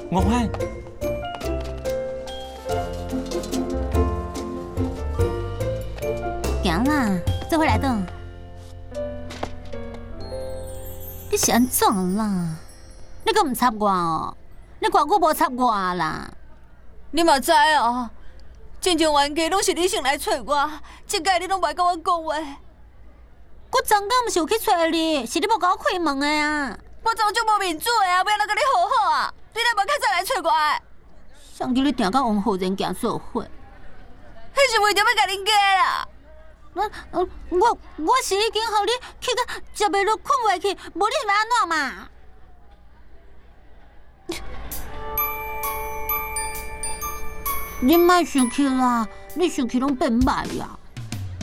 吴汉， 行啦，做回来倒。你是安怎啦？你阁唔插我哦？你偌久无插我啦？ 你嘛知哦，进前冤家拢是你先来找我，这届你拢袂甲我讲话。 我昨天毋是有去找你，是你无甲我开门的啊！ 我早就无面子的啊，要哪甲你好好啊？你若无较早来找我的， 上叫你定甲王浩然行做伙。 迄是为着要甲恁家啦。 我是已经互你气到食袂落、困袂去，无你是要安怎嘛？你莫生气啦，你生气拢变歹呀。